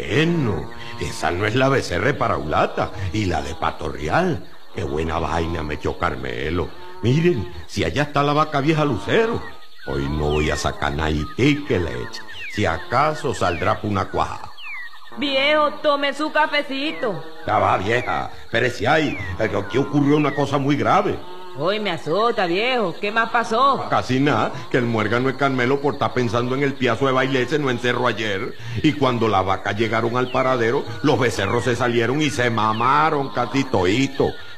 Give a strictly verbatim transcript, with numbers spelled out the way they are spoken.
Bueno, esa no es la becerre paraulata y la de Pato Real. Qué buena vaina me echó Carmelo. Miren, si allá está la vaca vieja Lucero. Hoy no voy a sacar naití que leche. Si acaso saldrá por una cuaja. Viejo, tome su cafecito. Ya va, vieja. Pero si hay, aquí ocurrió una cosa muy grave. Hoy me azota, viejo. ¿Qué más pasó? Casi nada, que el muérgano de Carmelo por estar pensando en el piazo de baile se no encerró ayer. Y cuando las vacas llegaron al paradero, los becerros se salieron y se mamaron casi toito.